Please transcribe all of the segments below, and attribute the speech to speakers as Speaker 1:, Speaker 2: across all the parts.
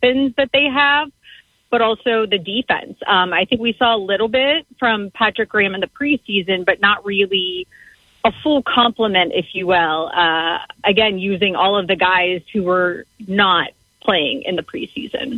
Speaker 1: weapons that they have, but also the defense. I think we saw a little bit from Patrick Graham in the preseason, but not really a full complement, if you will. Again, using all of the guys who were not playing in the preseason.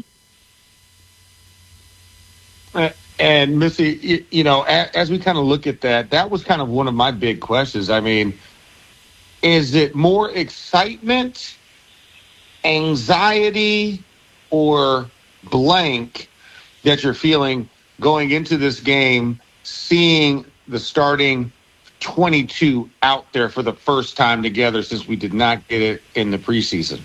Speaker 2: And Missy, as we kind of look at that was kind of one of my big questions. I mean, is it more excitement, anxiety, or blank that you're feeling going into this game, seeing the starting 22 out there for the first time together since we did not get it in the preseason?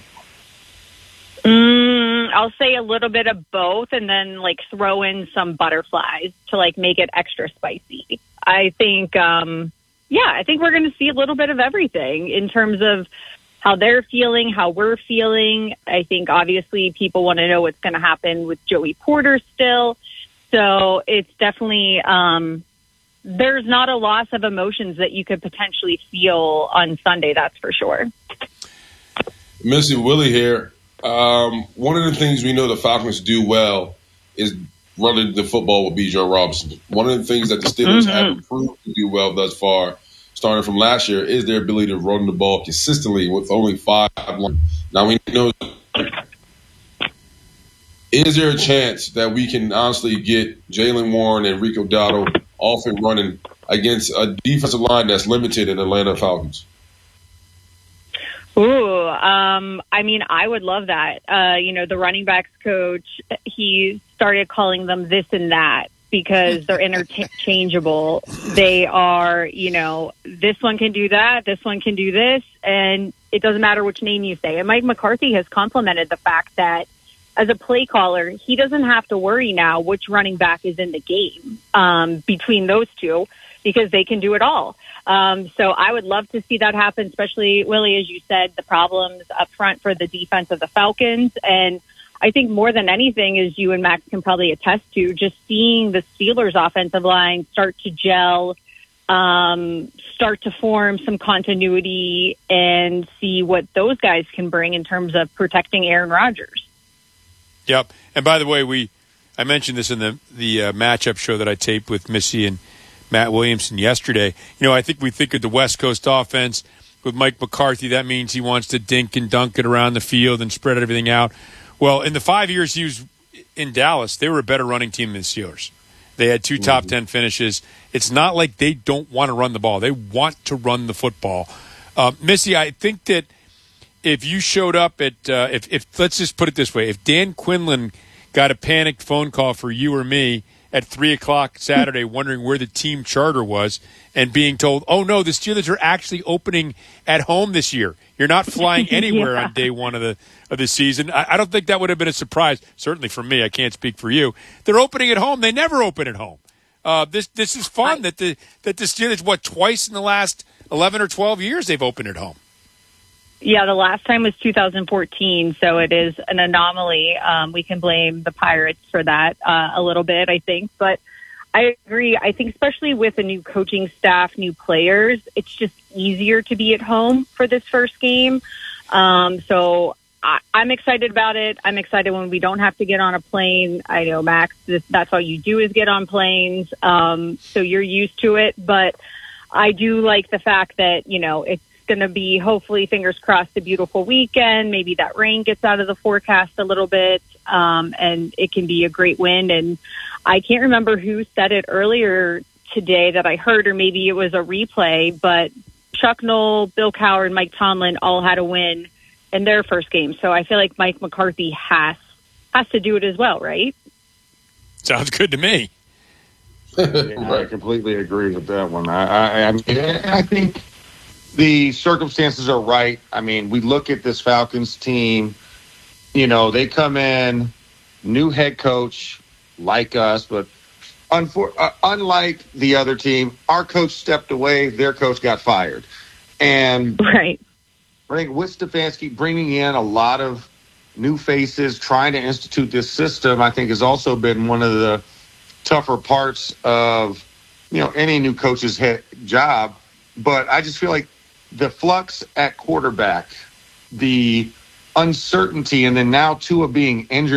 Speaker 1: I'll say a little bit of both, and then throw in some butterflies to make it extra spicy. I think, I think we're going to see a little bit of everything in terms of how they're feeling, how we're feeling. I think obviously people want to know what's going to happen with Joey Porter still. So it's definitely, there's not a loss of emotions that you could potentially feel on Sunday. That's for sure.
Speaker 3: Missy, Willie here. One of the things we know the Falcons do well is running the football with Bijan Robinson. One of the things that the Steelers have improved to do well thus far, starting from last year, is their ability to run the ball consistently with only 5 lines. Now we know, is there a chance that we can honestly get Jaylen Warren and Rico Dowdle off and running against a defensive line that's limited in Atlanta Falcons?
Speaker 1: Ooh, I mean, I would love that. The running backs coach, he started calling them this and that because they're interchangeable. They are, this one can do that, this one can do this, and it doesn't matter which name you say. And Mike McCarthy has complimented the fact that as a play caller, he doesn't have to worry now which running back is in the game between those two because they can do it all. So I would love to see that happen, especially, Willie, as you said, the problems up front for the defense of the Falcons. And I think more than anything, as you and Max can probably attest to, just seeing the Steelers' offensive line start to gel, start to form some continuity, and see what those guys can bring in terms of protecting Aaron Rodgers.
Speaker 4: Yep. And by the way, I mentioned this in the matchup show that I taped with Missy and Matt Williamson yesterday. I think we think of the West Coast offense with Mike McCarthy. That means he wants to dink and dunk it around the field and spread everything out. Well, in the 5 years he was in Dallas, they were a better running team than the Steelers. They had 2 top 10 finishes. It's not like they don't want to run the ball. They want to run the football. Missy, I think that if you showed up at if let's just put it this way, if Dan Quinlan got a panicked phone call for you or me at 3:00 Saturday wondering where the team charter was and being told, oh, no, the Steelers are actually opening at home this year. You're not flying anywhere on day one of the season. I don't think that would have been a surprise, certainly for me. I can't speak for you. They're opening at home. They never open at home. This is fun that the Steelers, twice in the last 11 or 12 years they've opened at home.
Speaker 1: Yeah, the last time was 2014, so it is an anomaly. We can blame the Pirates for that a little bit, I think. But I agree. I think especially with a new coaching staff, new players, it's just easier to be at home for this first game. So I'm excited about it. I'm excited when we don't have to get on a plane. I know, Max, that's all you do is get on planes. So you're used to it. But I do like the fact that, it's going to be, hopefully, fingers crossed, a beautiful weekend. Maybe that rain gets out of the forecast a little bit, and it can be a great win. And I can't remember who said it earlier today that I heard, or maybe it was a replay, but Chuck Noll, Bill Cowher, and Mike Tomlin all had a win in their first game. So I feel like Mike McCarthy has to do it as well, right?
Speaker 4: Sounds good to me.
Speaker 2: I completely agree with that one. I think the circumstances are right. I mean, we look at this Falcons team, they come in, new head coach like us, but unlike the other team, our coach stepped away, their coach got fired. And
Speaker 1: right.
Speaker 2: I think with Stefanski bringing in a lot of new faces, trying to institute this system, I think has also been one of the tougher parts of, any new coach's job. But I just feel like the flux at quarterback, the uncertainty, and then now Tua being injured